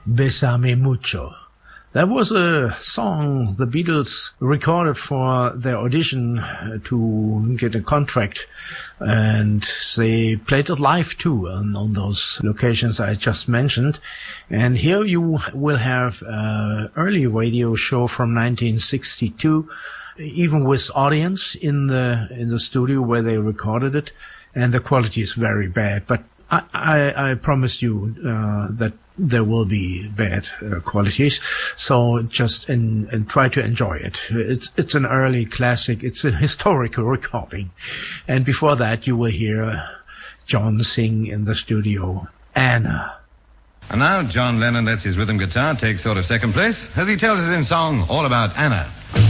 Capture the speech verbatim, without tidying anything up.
Bésame mucho. That was a song the Beatles recorded for their audition to get a contract, and they played it live too on, on those locations I just mentioned. And here you will have an early radio show from nineteen sixty-two, even with audience in the in the studio where they recorded it, and the quality is very bad. But I, I, I promise you uh, that there will be bad uh, qualities, so just in, and try to enjoy it. It's it's an early classic. It's a historical recording, and before that you will hear John sing in the studio, Anna. And now John Lennon lets his rhythm guitar take sort of second place as he tells us in song all about Anna.